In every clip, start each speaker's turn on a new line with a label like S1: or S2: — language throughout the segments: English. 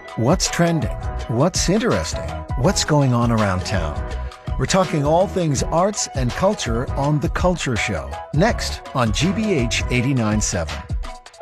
S1: What's trending? What's interesting? What's going on around town? We're talking all things arts and culture on The Culture Show, next on GBH 89.7.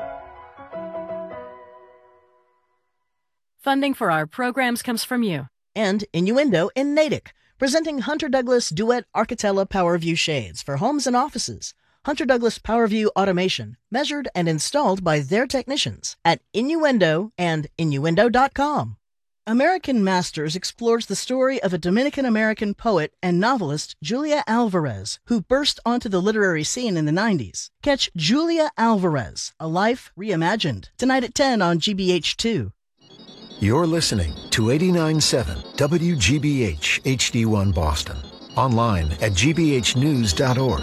S2: Funding for our programs comes from you.
S3: And Innuendo in Natick, presenting Hunter Douglas Duet Architella PowerView shades for homes and offices. Hunter Douglas PowerView automation, measured and installed by their technicians at Innuendo and Innuendo.com. American Masters explores the story of a Dominican-American poet and novelist, Julia Alvarez, who burst onto the literary scene in the 90s. Catch Julia Alvarez, A Life Reimagined, tonight at 10 on GBH2.
S1: You're listening to 89.7 WGBH HD1 Boston. Online at gbhnews.org.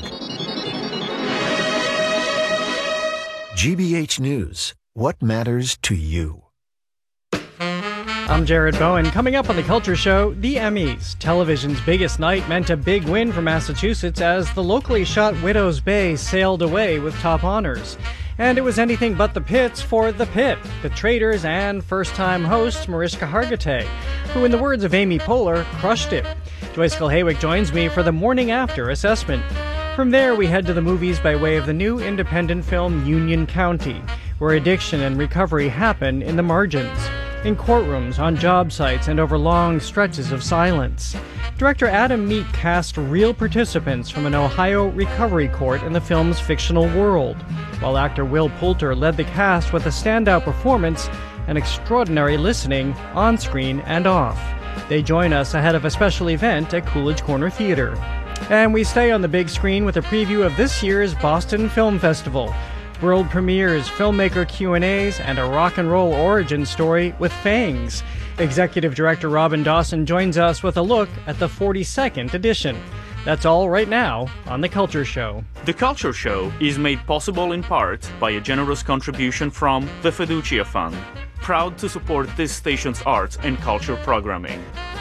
S1: GBH News. What matters to you?
S4: I'm Jared Bowen. Coming up on The Culture Show, the Emmys. Television's biggest night meant a big win for Massachusetts as the locally shot Widows Bay sailed away with top honors. And it was anything but the pits for The Pit, the Traitors and first-time host Mariska Hargitay, who, in the words of Amy Poehler, crushed it. Joyce Kilhaywick joins me for the morning after assessment. From there, we head to the movies by way of the new independent film Union County, where addiction and recovery happen in the margins, in courtrooms, on job sites, and over long stretches of silence. Director Adam Meek cast real participants from an Ohio recovery court in the film's fictional world, while actor Will Poulter led the cast with a standout performance and extraordinary listening on screen and off. They join us ahead of a special event at Coolidge Corner Theater. And we stay on the big screen with a preview of this year's Boston Film Festival. World premieres, filmmaker Q&As, and a rock and roll origin story with fangs. Executive Director Robin Dawson joins us with a look at the 42nd edition. That's all right now on The Culture Show.
S5: The Culture Show is made possible in part by a generous contribution from the Fiducia Fund, proud to support this station's arts and culture programming.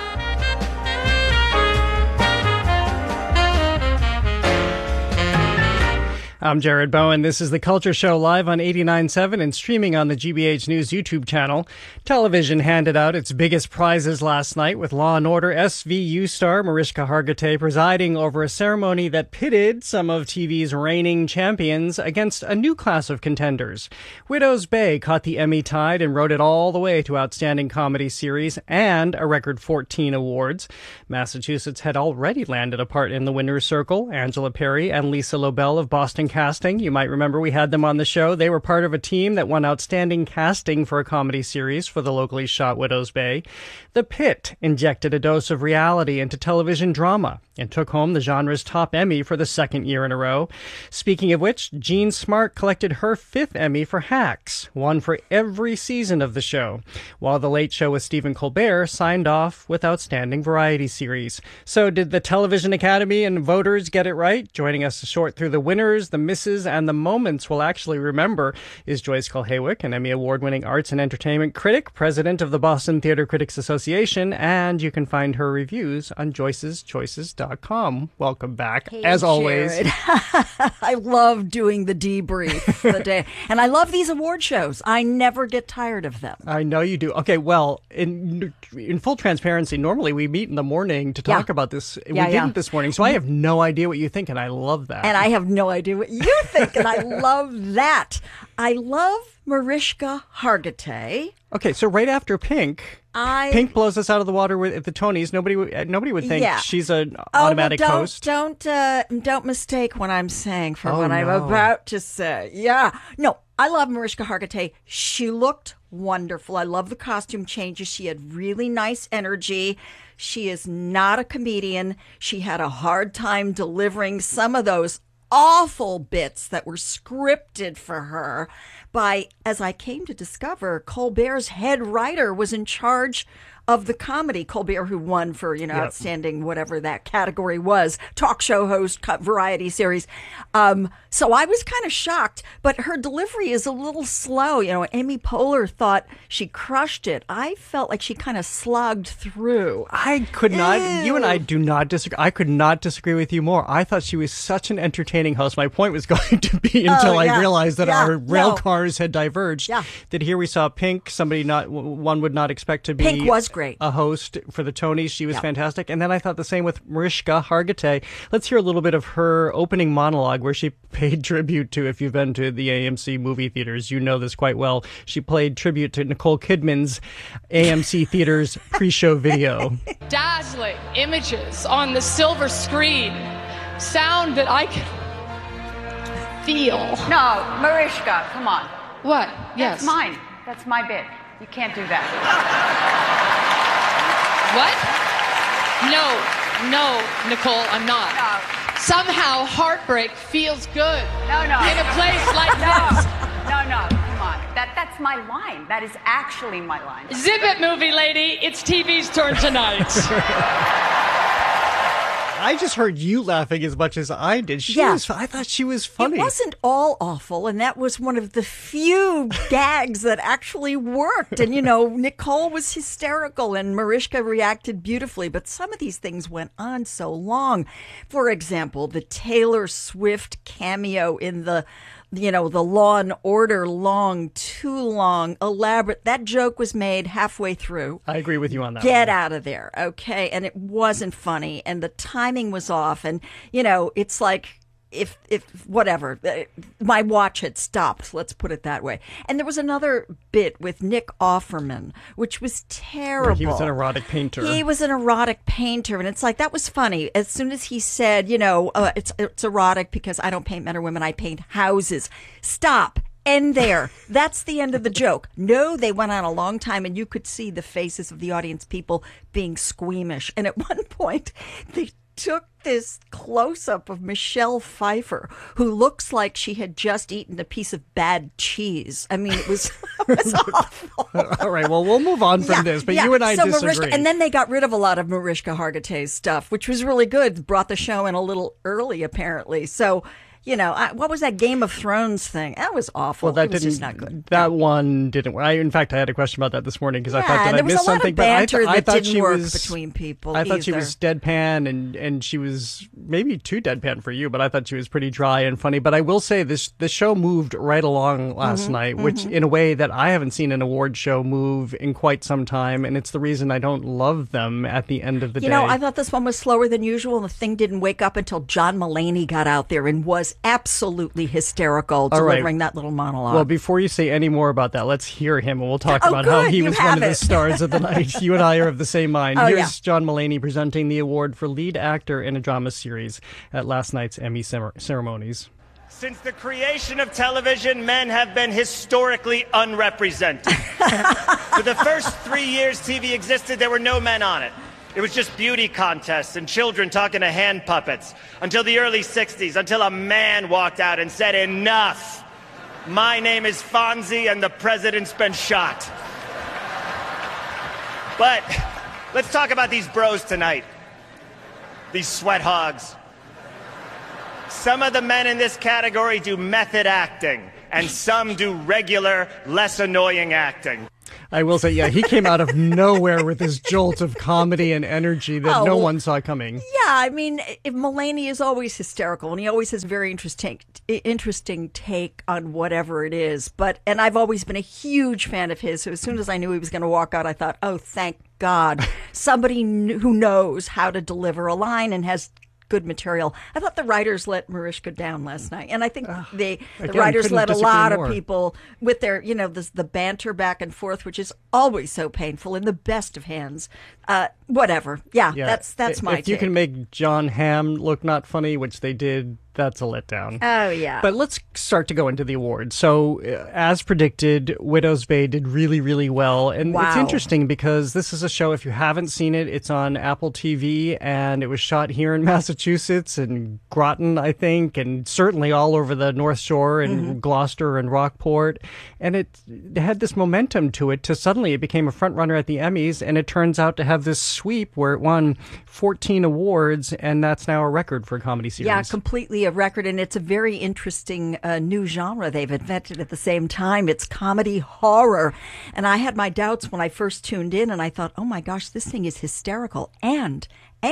S4: I'm Jared Bowen. This is The Culture Show live on 89.7 and streaming on the GBH News YouTube channel. Television handed out its biggest prizes last night with Law & Order SVU star Mariska Hargitay presiding over a ceremony that pitted some of TV's reigning champions against a new class of contenders. Widows Bay caught the Emmy tide and rode it all the way to Outstanding Comedy Series and a record 14 awards. Massachusetts had already landed a part in the winner's circle. Angela Perry and Lisa Lobel of Boston Casting. You might remember we had them on the show. They were part of a team that won Outstanding Casting for a Comedy Series for the locally shot Widows Bay. The Pit injected a dose of reality into television drama and took home the genre's top Emmy for the second year in a row. Speaking of which, Jean Smart collected her 5th Emmy for Hacks, one for every season of the show, while The Late Show with Stephen Colbert signed off with Outstanding Variety Series. So did the Television Academy and voters get it right? Joining us to sort through the winners, the misses, and the moments we'll actually remember is Joyce Kilhaywick, an Emmy Award-winning arts and entertainment critic, president of the Boston Theater Critics Association, and you can find her reviews on joyceschoices.com. Welcome back,
S6: hey,
S4: as always.
S6: I love doing the debrief for the day, and I love these award shows. I never get tired of them.
S4: I know you do. Okay, well, in full transparency, normally we meet in the morning to talk about this. We didn't this morning, so I have no idea what you think, and I love that.
S6: And I have no idea what you think, and I love that. I love Mariska Hargitay.
S4: Okay, so right after Pink, Pink blows us out of the water at the Tonys. Nobody would think she's an automatic host.
S6: Don't mistake what I'm saying for what I'm about to say. Yeah, no, I love Mariska Hargitay. She looked wonderful. I love the costume changes. She had really nice energy. She is not a comedian. She had a hard time delivering some of those awful bits that were scripted for her by, as I came to discover, Colbert's head writer was in charge of the comedy. Colbert, who won for, outstanding whatever that category was, talk show host, variety series. So I was kind of shocked, but her delivery is a little slow. Amy Poehler thought she crushed it. I felt like she kind of slogged through.
S4: I could not. You and I do not disagree. I could not disagree with you more. I thought she was such an entertaining host. My point was going to be until I realized that our rail cars had diverged.
S6: Yeah.
S4: That here we saw Pink, somebody one would not expect to be
S6: Pink was great.
S4: A host for the Tonys. She was fantastic. And then I thought the same with Mariska Hargitay. Let's hear a little bit of her opening monologue where she paid tribute to, if you've been to the AMC movie theaters, you know this quite well. She played tribute to Nicole Kidman's AMC theaters pre-show video.
S7: Dazzling images on the silver screen. Sound that I can feel.
S8: No, Mariska, come on.
S7: What? Yes.
S8: That's mine. That's my bit. You can't do that.
S7: What? No, Nicole, I'm not.
S8: No.
S7: Somehow heartbreak feels good.
S8: No.
S7: In a place like this.
S8: No, come on. That's my line. That is actually my line.
S7: Zip it, movie lady. It's TV's turn tonight.
S4: I just heard you laughing as much as I did. I thought she was funny.
S6: It wasn't all awful, and that was one of the few gags that actually worked. And, Nicole was hysterical, and Mariska reacted beautifully. But some of these things went on so long. For example, the Taylor Swift cameo in the Law and Order too long, elaborate. That joke was made halfway through.
S4: I agree with you on that.
S6: Get out of there, okay? And it wasn't funny, and the timing was off. And, it's like if whatever, my watch had stopped, let's put it that way. And there was another bit with Nick Offerman, which was terrible.
S4: Where he was an erotic painter.
S6: And it's like, that was funny. As soon as he said, it's erotic because I don't paint men or women, I paint houses. Stop. End there. That's the end of the joke. No, they went on a long time, and you could see the faces of the audience, people being squeamish. And at one point, they took this close-up of Michelle Pfeiffer, who looks like she had just eaten a piece of bad cheese. I mean, it was awful.
S4: All right, well, we'll move on from this, but you and I disagree.
S6: And then they got rid of a lot of Mariska Hargitay's stuff, which was really good. Brought the show in a little early, apparently. So, what was that Game of Thrones thing? That was awful.
S4: Well, that
S6: was just not good.
S4: That one didn't work. In fact, I had a question about that this morning because I thought that I missed something.
S6: But I thought
S4: she
S6: was between people.
S4: I thought she was deadpan, and she was maybe too deadpan for you. But I thought she was pretty dry and funny. But I will say the show moved right along last night, which in a way that I haven't seen an award show move in quite some time, and it's the reason I don't love them at the end of the day.
S6: I thought this one was slower than usual, and the thing didn't wake up until John Mulaney got out there and was absolutely hysterical delivering that little monologue.
S4: Well, before you say any more about that, let's hear him, and we'll talk about how he was one of the stars of the night. You and I are of the same mind. Here's John Mulaney presenting the award for lead actor in a drama series at last night's Emmy ceremonies.
S9: Since the creation of television, men have been historically unrepresented. For the first 3 years TV existed, there were no men on it. It was just beauty contests and children talking to hand puppets until the early 60s, until a man walked out and said, "Enough. My name is Fonzie and the president's been shot." But let's talk about these bros tonight. These sweat hogs. Some of the men in this category do method acting, and some do regular, less annoying acting.
S4: I will say, he came out of nowhere with this jolt of comedy and energy that no one saw coming.
S6: Yeah, I mean, Mulaney is always hysterical, and he always has a very interesting take on whatever it is. And I've always been a huge fan of his, so as soon as I knew he was going to walk out, I thought, oh, thank God. Somebody who knows how to deliver a line and has good material. I thought the writers let Mariska down last night, and I think the writers let a lot of people with their, the banter back and forth, which is always so painful in the best of hands. Whatever. Yeah, that's my take.
S4: If you can make John Hamm look not funny, which they did that's a letdown.
S6: Oh, yeah.
S4: But let's start to go into the awards. So, as predicted, Widow's Bay did really, really well. And it's interesting because this is a show, if you haven't seen it, it's on Apple TV, and it was shot here in Massachusetts and Groton, I think, and certainly all over the North Shore and Gloucester and Rockport. And it had this momentum to it to suddenly it became a front runner at the Emmys, and it turns out to have this sweep where it won 14 awards, and that's now a record for a comedy series.
S6: Yeah, completely a record, and it's a very interesting new genre they've invented at the same time. It's comedy horror, and I had my doubts when I first tuned in, and I thought, oh my gosh, this thing is hysterical, and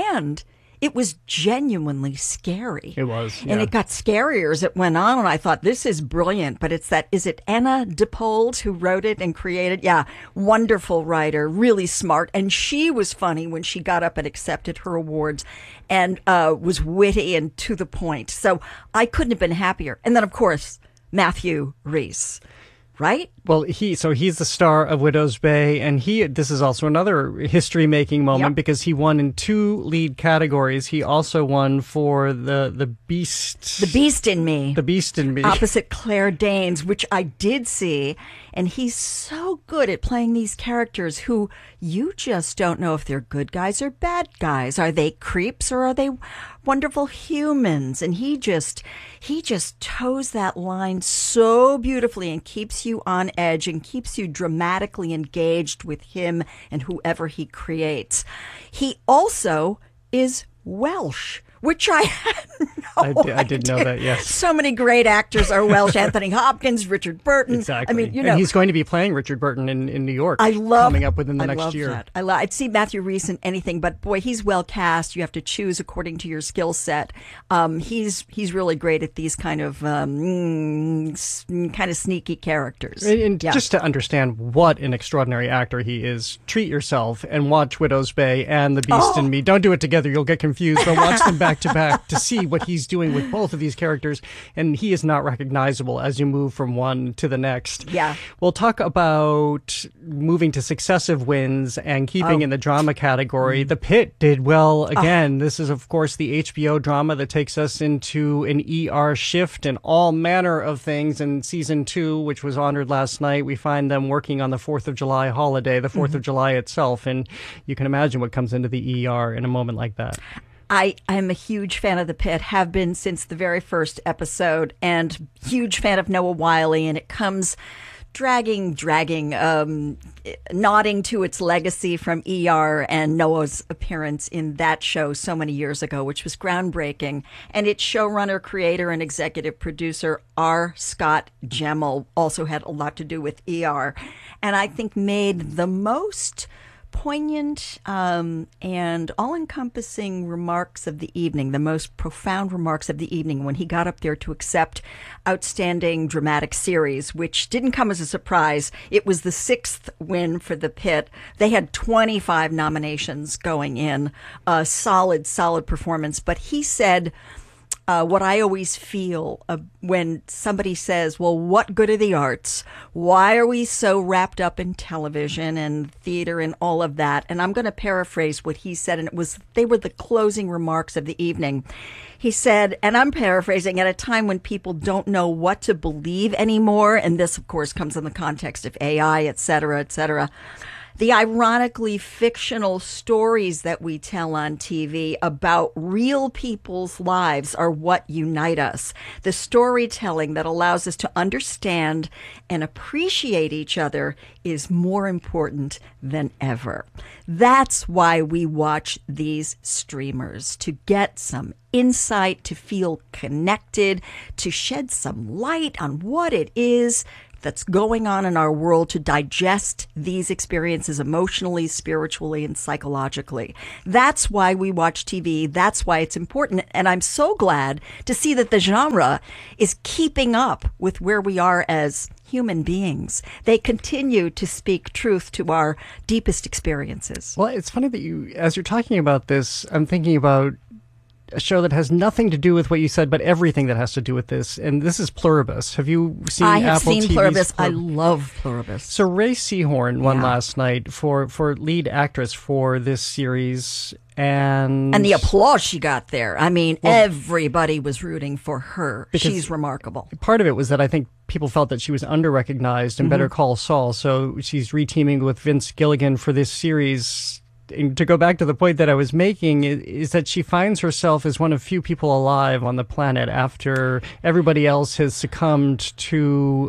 S6: it was genuinely scary.
S4: It was, yeah.
S6: And it got scarier as it went on, and I thought, this is brilliant. But is it Anna Dippold who wrote it and created? Yeah, wonderful writer, really smart. And she was funny when she got up and accepted her awards and was witty and to the point. So I couldn't have been happier. And then, of course, Matthew Rhys. Right?
S4: Well, he's the star of Widow's Bay, and this is also another history-making moment because he won in 2 lead categories. He also won for the Beast.
S6: The Beast in Me.
S4: The Beast in Me.
S6: Opposite Claire Danes, which I did see, and he's so good at playing these characters who you just don't know if they're good guys or bad guys. Are they creeps or are they wonderful humans? And he just toes that line so beautifully and keeps you on edge and keeps you dramatically engaged with him and whoever he creates. He also is Welsh, which I had no idea.
S4: I did know that, yes.
S6: So many great actors are Welsh. Anthony Hopkins, Richard Burton.
S4: Exactly.
S6: I mean,
S4: and he's going to be playing Richard Burton in New York coming up within the next year.
S6: That. I'd see Matthew Rhys in anything, but boy, he's well cast. You have to choose according to your skill set. He's really great at these kind of sneaky characters.
S4: And just to understand what an extraordinary actor he is, treat yourself and watch Widow's Bay and The Beast in Me. Don't do it together. You'll get confused, but watch them back to back to see what he's doing with both of these characters, and he is not recognizable as you move from one to the next.
S6: Yeah.
S4: We'll talk about moving to successive wins and keeping in the drama category. The Pit did well again. This is, of course, the HBO drama that takes us into an ER shift and all manner of things. In season 2, which was honored last night, we find them working on the 4th of July holiday, the 4th of July itself, and you can imagine what comes into the ER in a moment like that.
S6: I'm a huge fan of The Pit, have been since the very first episode, and huge fan of Noah Wyle, and it comes dragging, nodding to its legacy from ER and Noah's appearance in that show so many years ago, which was groundbreaking. And its showrunner, creator, and executive producer, R. Scott Gemmell, also had a lot to do with ER, and I think made the most poignant and all-encompassing remarks of the evening, the most profound remarks of the evening when he got up there to accept Outstanding Dramatic Series, which didn't come as a surprise. It was the 6th win for The Pit. They had 25 nominations going in, a solid performance. But he said, what I always feel when somebody says, well, what good are the arts? Why are we so wrapped up in television and theater and all of that? And I'm going to paraphrase what he said, and they were the closing remarks of the evening. He said, and I'm paraphrasing, at a time when people don't know what to believe anymore, and this, of course, comes in the context of AI, et cetera, the ironically fictional stories that we tell on TV about real people's lives are what unite us. The storytelling that allows us to understand and appreciate each other is more important than ever. That's why we watch these streamers, to get some insight, to feel connected, to shed some light on what it is that's going on in our world, to digest these experiences emotionally, spiritually, and psychologically. That's why we watch TV. That's why it's important. And I'm so glad to see that the genre is keeping up with where we are as human beings. They continue to speak truth to our deepest experiences.
S4: Well, it's funny that as you're talking about this, I'm thinking about a show that has nothing to do with what you said, but everything that has to do with this. And this is Pluribus. Have you seen
S6: I have
S4: Apple
S6: seen
S4: TV's
S6: Pluribus. I love Pluribus.
S4: So Ray Seahorn won last night for lead actress for this series. And
S6: the applause she got there. I mean, everybody was rooting for her. She's remarkable.
S4: Part of it was that I think people felt that she was under-recognized in Better Call Saul. So she's reteaming with Vince Gilligan for this series. And to go back to the point that I was making is that she finds herself as one of few people alive on the planet after everybody else has succumbed to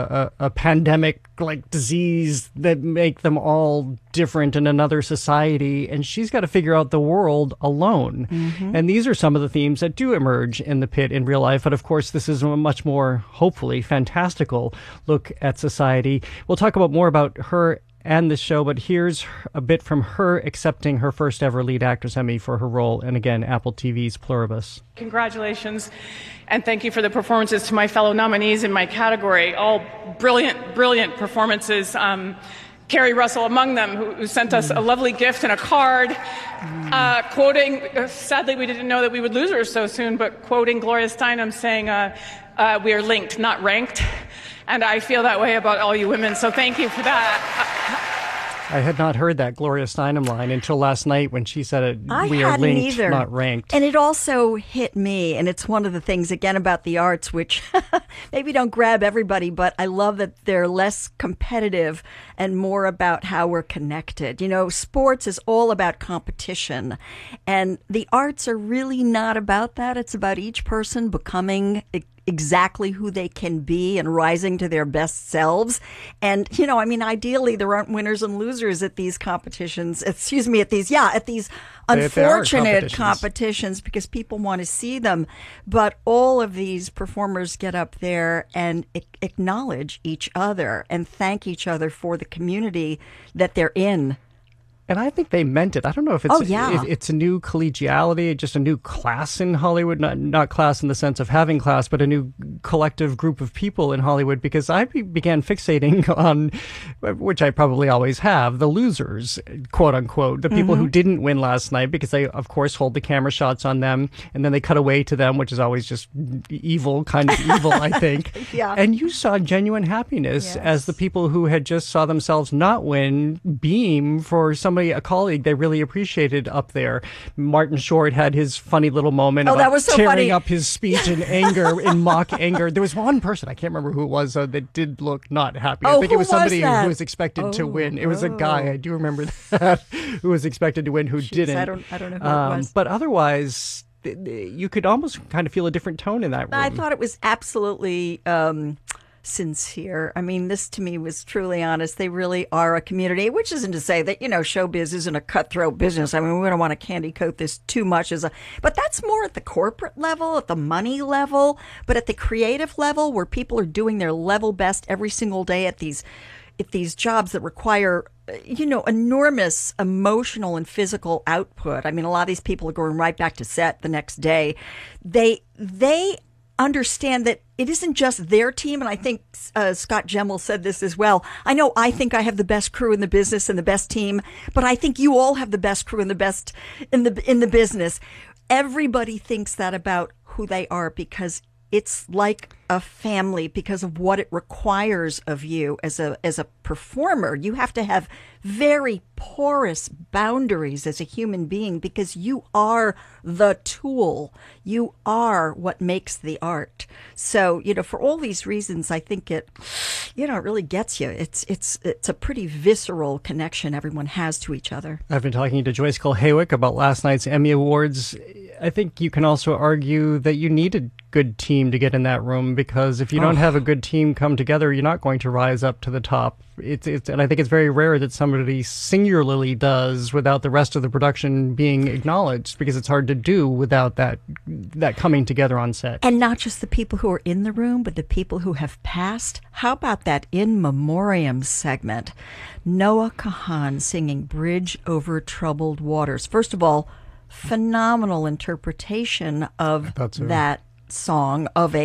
S4: a pandemic like disease that make them all different in another society, and she's got to figure out the world alone. And these are some of the themes that do emerge in The Pit in real life, but of course this is a much more, hopefully, fantastical look at society. We'll talk more about her and the show, but here's a bit from her accepting her first ever lead actress Emmy for her role in, again, Apple TV's Pluribus.
S7: Congratulations, and thank you for the performances to my fellow nominees in my category. All brilliant, brilliant performances. Carrie Russell among them, who sent us a lovely gift and a card, quoting, sadly we didn't know that we would lose her so soon, but quoting Gloria Steinem saying, we are linked, not ranked. And I feel that way about all you women, so thank you for that.
S4: I had not heard that Gloria Steinem line until last night when she said it. We are linked, not ranked.
S6: And it also hit me, and it's one of the things, again, about the arts, which maybe don't grab everybody, but I love that they're less competitive and more about how we're connected. You know, sports is all about competition, and the arts are really not about that. It's about each person becoming exactly who they can be and rising to their best selves. And, you know, I mean, ideally there aren't winners and losers at these competitions. At these unfortunate competitions because people want to see them. But all of these performers get up there and acknowledge each other and thank each other for the community that they're in.
S4: And I think they meant it. I don't know if it's a new collegiality, just a new class in Hollywood, not class in the sense of having class, but a new collective group of people in Hollywood, because I began fixating on, which I probably always have, the losers, quote unquote, the people who didn't win last night, because they, of course, hold the camera shots on them, and then they cut away to them, which is always just evil, I think. And you saw genuine happiness as the people who had just saw themselves not win beam for a colleague they really appreciated up there. Martin Short had his funny little moment about
S6: that was so
S4: tearing
S6: funny.
S4: up his speech in anger, in mock anger. There was one person, I can't remember who it was, that did look not happy. I think it was somebody who was expected to win. It was a guy, I do remember that, who was expected to win who didn't.
S6: I don't know who it was.
S4: But otherwise, you could almost kind of feel a different tone in that room.
S6: I thought it was absolutely sincere. I mean, this to me was truly honest. They really are a community, which isn't to say that, you know, showbiz isn't a cutthroat business. I mean, we don't want to candy coat this too much but that's more at the corporate level, at the money level, but at the creative level where people are doing their level best every single day at these jobs that require, you know, enormous emotional and physical output. I mean, a lot of these people are going right back to set the next day. They understand that it isn't just their team, and I think Scott Gemmell said this as well. I think I have the best crew in the business and the best team, but I think you all have the best crew and the best in the business. Everybody thinks that about who they are because it's like a family because of what it requires of you as a performer. You have to have very porous boundaries as a human being because you are the tool. You are what makes the art. So, you know, for all these reasons, I think it really gets you. It's a pretty visceral connection everyone has to each other.
S4: I've been talking to Joyce Kulhaywick about last night's Emmy Awards. I think you can also argue that you need a good team to get in that room, because if you don't have a good team come together, you're not going to rise up to the top. And I think it's very rare that somebody singularly does without the rest of the production being acknowledged, because it's hard to do without that coming together on set.
S6: And not just the people who are in the room, but the people who have passed. How about that in memoriam segment? Noah Kahan singing Bridge Over Troubled Waters. First of all, phenomenal interpretation of that song of